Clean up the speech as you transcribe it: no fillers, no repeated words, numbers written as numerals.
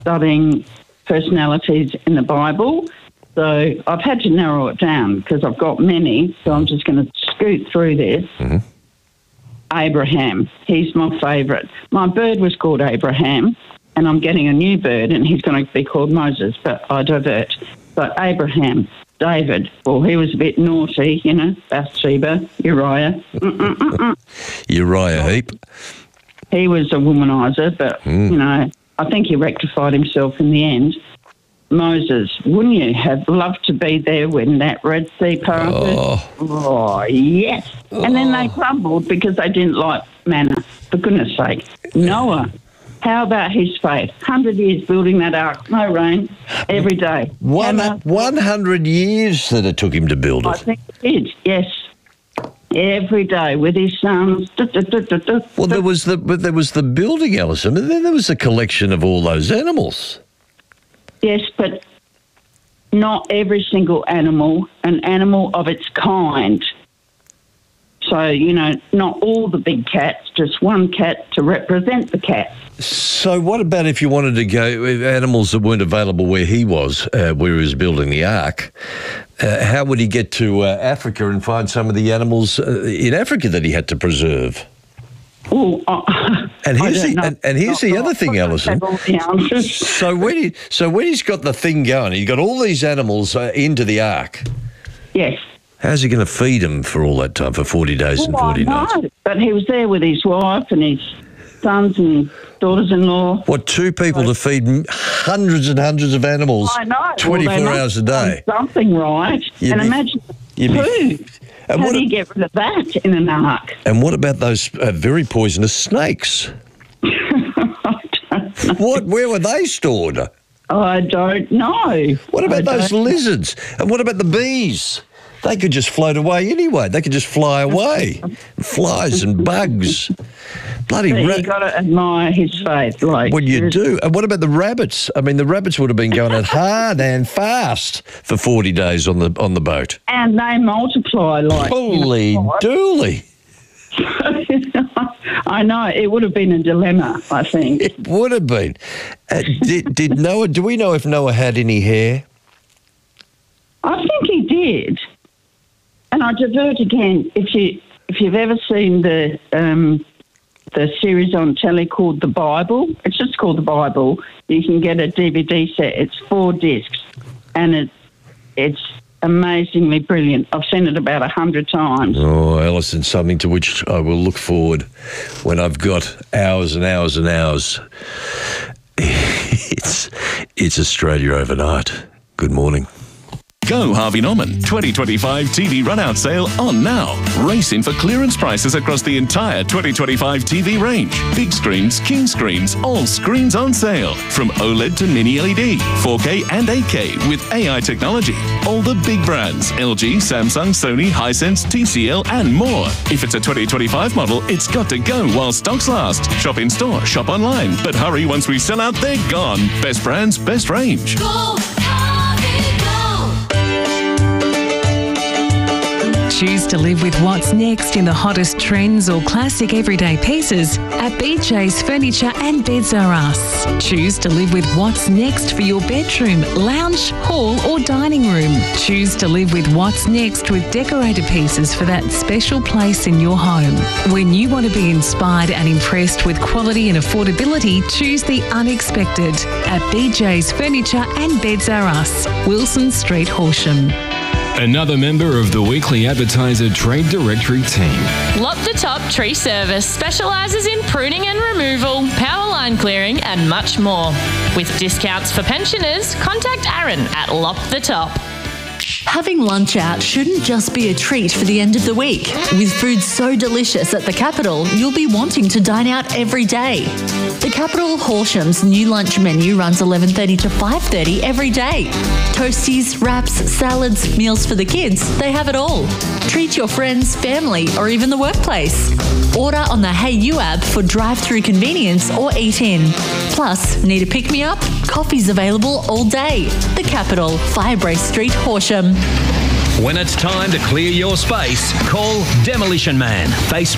studying personalities in the Bible. So I've had to narrow it down because I've got many, so I'm just going to scoot through this. Mm-hmm. Abraham, he's my favourite. My bird was called Abraham, and I'm getting a new bird, and he's going to be called Moses, but I divert. So Abraham, David, well, he was a bit naughty, you know, Bathsheba, Uriah. Uriah Heep. He was a womanizer, but, you know, I think he rectified himself in the end. Moses, wouldn't you have loved to be there when that Red Sea parted? Oh yes. And then they grumbled because they didn't like manna, for goodness sake. Noah, how about his faith? 100 years building that ark, no rain, every day. 100 years that it took him to build it. I think it did, yes. Every day with his sons. Well, there was the building, Alison, and then there was the collection of all those animals. Yes, but not every single animal, an animal of its kind. So, you know, not all the big cats, just one cat to represent the cat. So what about if you wanted to go with animals that weren't available where he was building the ark? How would he get to Africa and find some of the animals in Africa that he had to preserve? Oh, and here's the other thing, Alison. So when he's got the thing going, he's got all these animals into the ark. Yes. How's he going to feed them for all that time, for 40 days and 40 nights? But he was there with his wife and his sons and daughters-in-law. What, two people to feed hundreds and hundreds of animals? I know. 24 hours a day. Something right. And imagine food. How do you get rid of that in an ark? And what about those very poisonous snakes? I don't know. Where were they stored? I don't know. What about those lizards? And what about the bees? They could just float away anyway. They could just fly away. Flies and bugs. Bloody you got to admire his faith. Well, you do. And what about the rabbits? I mean, the rabbits would have been going out hard and fast for 40 days on the boat. And they multiply like... Holy dooly. I know. It would have been a dilemma, I think. It would have been. Did Noah... Do we know if Noah had any hair? I think he did. And I divert again. If you've ever seen the series on telly called The Bible, it's just called The Bible. You can get a DVD set. It's 4 discs, and it's amazingly brilliant. I've seen it about 100 times. Oh, Alison, something to which I will look forward when I've got hours and hours and hours. It's Australia overnight. Good morning. Go Harvey Norman 2025 TV run-out sale on now. Race in for clearance prices across the entire 2025 TV range. Big screens, king screens, all screens on sale. From OLED to mini LED, 4K and 8K with AI technology. All the big brands, LG, Samsung, Sony, Hisense, TCL and more. If it's a 2025 model, it's got to go while stocks last. Shop in store, shop online. But hurry, once we sell out, they're gone. Best brands, best range. Go! Choose to live with what's next in the hottest trends or classic everyday pieces at BJ's Furniture and Beds R Us. Choose to live with what's next for your bedroom, lounge, hall or dining room. Choose to live with what's next with decorated pieces for that special place in your home. When you want to be inspired and impressed with quality and affordability, choose the unexpected at BJ's Furniture and Beds R Us, Wilson Street, Horsham. Another member of the Weekly Advertiser Trade Directory team. Lop the Top Tree Service specialises in pruning and removal, power line clearing and much more. With discounts for pensioners, contact Aaron at Lop the Top. Having lunch out shouldn't just be a treat for the end of the week. With food so delicious at the Capital, you'll be wanting to dine out every day. The Capital Horsham's new lunch menu runs 11:30 to 5:30 every day. Toasties, wraps, salads, meals for the kids, they have it all. Treat your friends, family, or even the workplace. Order on the Hey You app for drive-through convenience or eat in. Plus, need a pick-me-up? Coffee's available all day. The Capital, Firebrace Street, Horsham. When it's time to clear your space, call Demolition Man. Facebook.